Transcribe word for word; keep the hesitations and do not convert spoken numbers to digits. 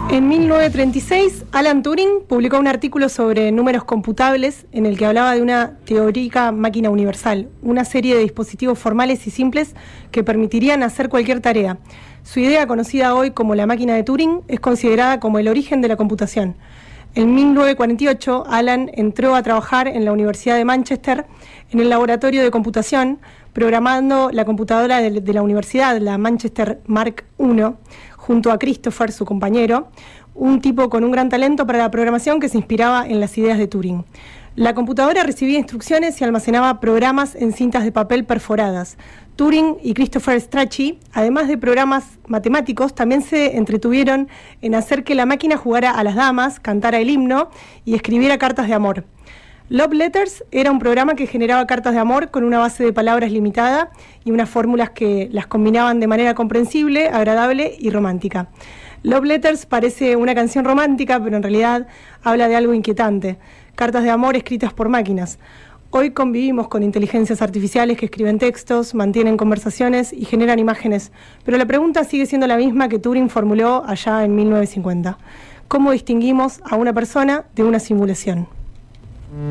En mil novecientos treinta y seis, Alan Turing publicó un artículo sobre números computables en el que hablaba de una teórica máquina universal, una serie de dispositivos formales y simples que permitirían hacer cualquier tarea. Su idea, conocida hoy como la máquina de Turing, es considerada como el origen de la computación. En mil novecientos cuarenta y ocho, Alan entró a trabajar en la Universidad de Manchester en el laboratorio de computación, programando la computadora de, de la universidad, la Manchester Mark uno, junto a Christopher, su compañero, un tipo con un gran talento para la programación que se inspiraba en las ideas de Turing. La computadora recibía instrucciones y almacenaba programas en cintas de papel perforadas. Turing y Christopher Strachey, además de programas matemáticos, también se entretuvieron en hacer que la máquina jugara a las damas, cantara el himno y escribiera cartas de amor. Love Letters era un programa que generaba cartas de amor con una base de palabras limitada y unas fórmulas que las combinaban de manera comprensible, agradable y romántica. Love Letters parece una canción romántica, pero en realidad habla de algo inquietante. Cartas de amor escritas por máquinas. Hoy convivimos con inteligencias artificiales que escriben textos, mantienen conversaciones y generan imágenes, pero la pregunta sigue siendo la misma que Turing formuló allá en mil novecientos cincuenta. ¿Cómo distinguimos a una persona de una simulación?